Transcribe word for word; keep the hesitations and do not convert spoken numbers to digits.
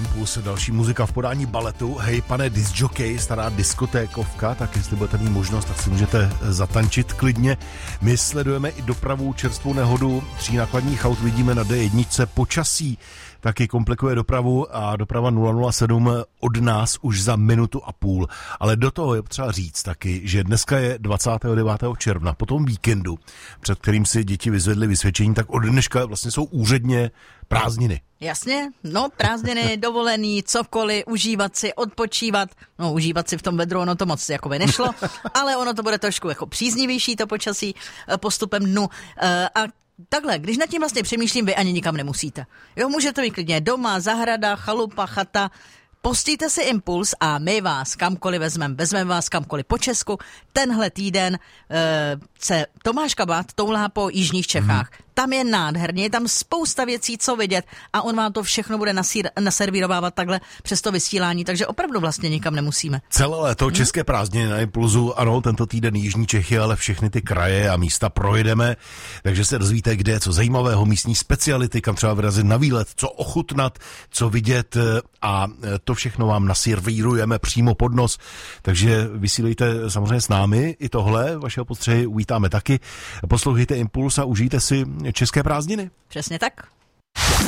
Impuls, další muzika v podání baletu. Hej, pane discjockey, stará diskotékovka, tak jestli budete mít možnost, tak si můžete zatančit klidně. My sledujeme i dopravu, čerstvou nehodu tří nákladních aut, vidíme na D jedna počasí, taky komplikuje dopravu a doprava nula nula sedm od nás už za minutu a půl. Ale do toho je potřeba říct taky, že dneska je dvacátého devátého června, po tom víkendu, před kterým si děti vyzvedly vysvědčení, tak od dneška vlastně jsou úředně prázdniny. Jasně, no prázdniny, dovolený, cokoliv, užívat si, odpočívat, no užívat si v tom vedru, ono to moc jako by nešlo, ale ono to bude trošku jako příznivější to počasí postupem dnu a takhle, když nad tím vlastně přemýšlím, vy ani nikam nemusíte. Jo, můžete být klidně doma, zahrada, chalupa, chata, pustíte si Impuls a my vás kamkoliv vezmeme, vezmeme vás kamkoliv po Česku. Tenhle týden e, se Tomáš Kabát toulá po jižních Čechách. Hmm. Tam je nádherně, je tam spousta věcí, co vidět a on vám to všechno bude nasír, naservírovávat takhle přes to vysílání, takže opravdu vlastně nikam nemusíme. Celé léto hmm. české prázdniny na Impulzu, ano, tento týden jižní Čechy, ale všechny ty kraje a místa projedeme, takže se dozvíte, kde je co zajímavého, místní speciality, kam třeba vyrazit na výlet, co ochutnat, co vidět a to všechno vám naservírujeme přímo pod nos, takže vysílejte samozřejmě s námi i tohle, vašeho postřehy uvítáme taky. Poslouchejte Impuls a užijte si české prázdniny. Přesně tak.